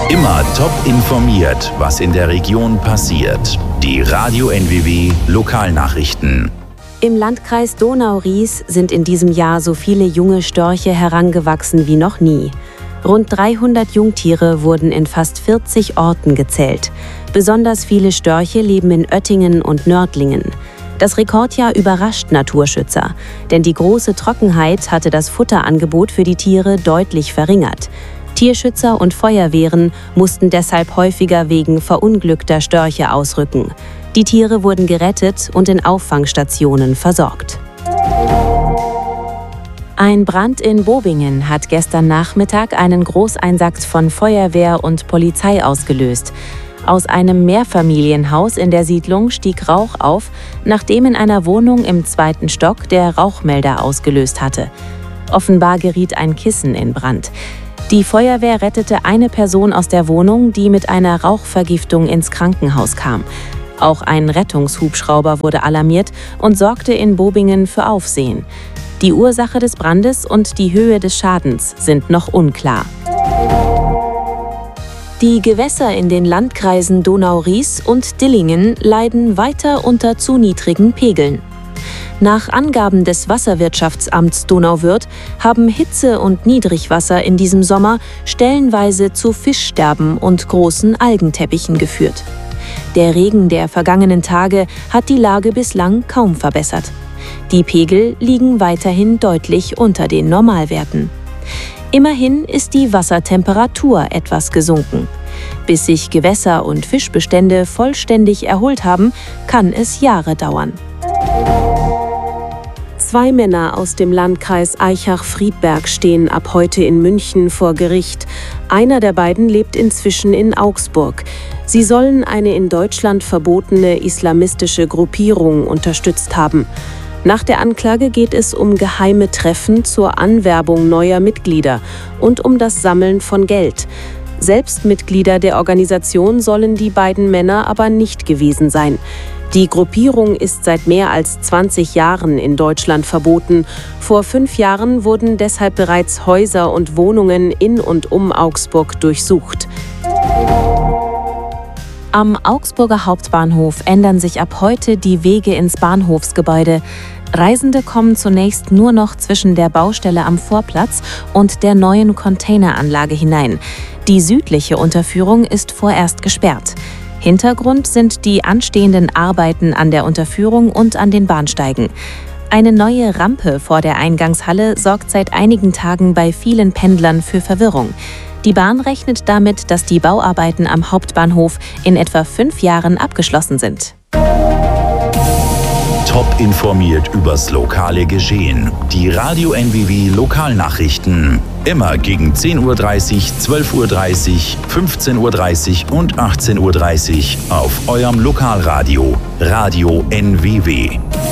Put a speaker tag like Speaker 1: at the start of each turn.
Speaker 1: Immer top informiert, was in der Region passiert. Die Radio NWW Lokalnachrichten.
Speaker 2: Im Landkreis Donau-Ries sind in diesem Jahr so viele junge Störche herangewachsen wie noch nie. Rund 300 Jungtiere wurden in fast 40 Orten gezählt. Besonders viele Störche leben in Oettingen und Nördlingen. Das Rekordjahr überrascht Naturschützer, denn die große Trockenheit hatte das Futterangebot für die Tiere deutlich verringert. Tierschützer und Feuerwehren mussten deshalb häufiger wegen verunglückter Störche ausrücken. Die Tiere wurden gerettet und in Auffangstationen versorgt. Ein Brand in Bobingen hat gestern Nachmittag einen Großeinsatz von Feuerwehr und Polizei ausgelöst. Aus einem Mehrfamilienhaus in der Siedlung stieg Rauch auf, nachdem in einer Wohnung im 2. Stock der Rauchmelder ausgelöst hatte. Offenbar geriet ein Kissen in Brand. Die Feuerwehr rettete eine Person aus der Wohnung, die mit einer Rauchvergiftung ins Krankenhaus kam. Auch ein Rettungshubschrauber wurde alarmiert und sorgte in Bobingen für Aufsehen. Die Ursache des Brandes und die Höhe des Schadens sind noch unklar. Die Gewässer in den Landkreisen Donau-Ries und Dillingen leiden weiter unter zu niedrigen Pegeln. Nach Angaben des Wasserwirtschaftsamts Donauwörth haben Hitze und Niedrigwasser in diesem Sommer stellenweise zu Fischsterben und großen Algenteppichen geführt. Der Regen der vergangenen Tage hat die Lage bislang kaum verbessert. Die Pegel liegen weiterhin deutlich unter den Normalwerten. Immerhin ist die Wassertemperatur etwas gesunken. Bis sich Gewässer und Fischbestände vollständig erholt haben, kann es Jahre dauern. 2 Männer aus dem Landkreis Aichach-Friedberg stehen ab heute in München vor Gericht. Einer der beiden lebt inzwischen in Augsburg. Sie sollen eine in Deutschland verbotene islamistische Gruppierung unterstützt haben. Nach der Anklage geht es um geheime Treffen zur Anwerbung neuer Mitglieder und um das Sammeln von Geld. Selbst Mitglieder der Organisation sollen die beiden Männer aber nicht gewesen sein. Die Gruppierung ist seit mehr als 20 Jahren in Deutschland verboten. Vor 5 Jahren wurden deshalb bereits Häuser und Wohnungen in und um Augsburg durchsucht. Am Augsburger Hauptbahnhof ändern sich ab heute die Wege ins Bahnhofsgebäude. Reisende kommen zunächst nur noch zwischen der Baustelle am Vorplatz und der neuen Containeranlage hinein. Die südliche Unterführung ist vorerst gesperrt. Hintergrund sind die anstehenden Arbeiten an der Unterführung und an den Bahnsteigen. Eine neue Rampe vor der Eingangshalle sorgt seit einigen Tagen bei vielen Pendlern für Verwirrung. Die Bahn rechnet damit, dass die Bauarbeiten am Hauptbahnhof in etwa 5 Jahren abgeschlossen sind.
Speaker 1: Top informiert übers lokale Geschehen. Die Radio NWW Lokalnachrichten. Immer gegen 10:30 Uhr, 12:30 Uhr, 15:30 Uhr und 18:30 Uhr auf eurem Lokalradio. Radio NWW.